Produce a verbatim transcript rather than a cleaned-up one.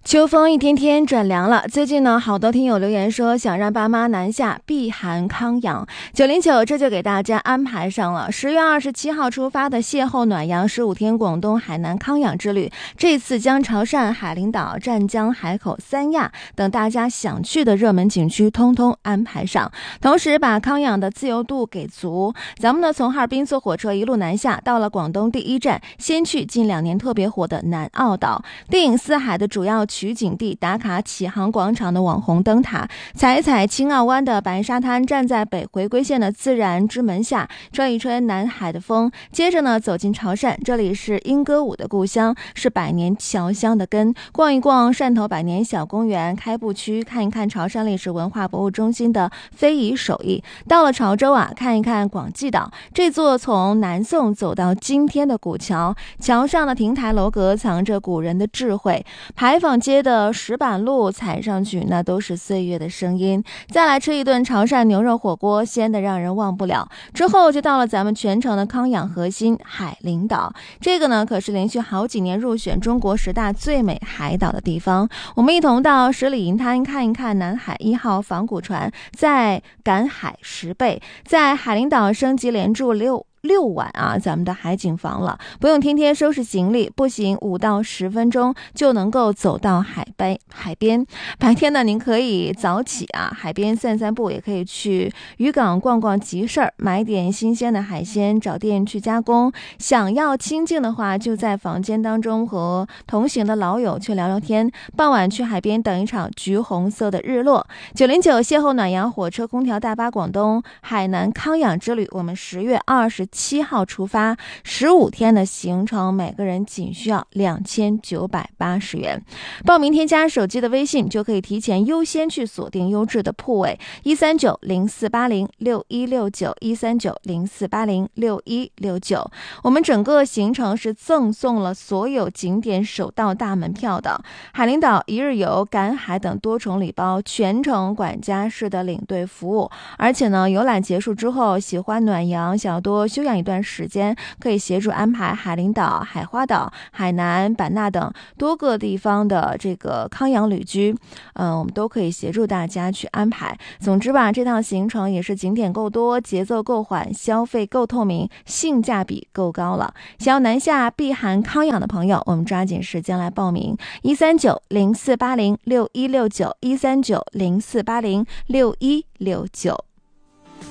秋风一天天转凉了，最近呢，好多听友留言说想让爸妈南下避寒康养。九零九这就给大家安排上了十月二十七号出发的邂逅暖阳十五天广东海南康养之旅，这次将潮汕、海陵岛、湛江、海口、三亚等大家想去的热门景区通通安排上，同时把康养的自由度给足。咱们呢从哈尔滨坐火车一路南下，到了广东第一站，先去近两年特别火的南澳岛，电影《四海》的主要取景地，打卡启航广场的网红灯塔，踩一踩青澳湾的白沙滩，站在北回归线的自然之门下，吹一吹南海的风。接着呢，走进潮汕，这里是莺歌舞的故乡，是百年侨乡的根。逛一逛汕头百年小公园、开埠区，看一看潮汕历史文化博物中心的非遗手艺。到了潮州啊，看一看广济岛，这座从南宋走到今天的古桥，桥上的亭台楼阁藏着古人的智慧。牌坊街的石板路踩上去，那都是岁月的声音。再来吃一顿潮汕牛肉火锅，鲜的让人忘不了。之后就到了咱们全城的康养核心海陵岛，这个呢可是连续好几年入选中国十大最美海岛的地方。我们一同到十里银滩看一看南海一号仿古船，再赶海十倍，在海陵岛升级连住六六晚啊，咱们的海景房了，不用天天收拾行李，步行五到十分钟就能够走到海边。海边白天呢，您可以早起啊，海边散散步，也可以去渔港逛逛集市儿，买点新鲜的海鲜，找店去加工。想要清静的话，就在房间当中和同行的老友去聊聊天。傍晚去海边等一场橘红色的日落。九零九邂逅暖阳火车空调大巴广东海南康养之旅，我们十月二十七号出发，十五天的行程，每个人仅需要两千九百八十元。报名添加手机的微信，就可以提前优先去锁定优质的铺位，一三九零四八零六一六九一三九零四八零六一六九。我们整个行程是赠送了所有景点首到大门票的，海陵岛一日游、赶海等多重礼包，全程管家式的领队服务。而且呢，游览结束之后，喜欢暖阳想多休养一段时间，可以协助安排海陵岛、海花岛、海南、版纳等多个地方的这个康养旅居，嗯、呃，我们都可以协助大家去安排。总之吧，这趟行程也是景点够多，节奏够缓，消费够透明，性价比够高了。想要南下避寒康养的朋友，我们抓紧时间来报名，一三九零四八零六一六九一三九零四八零六一六九。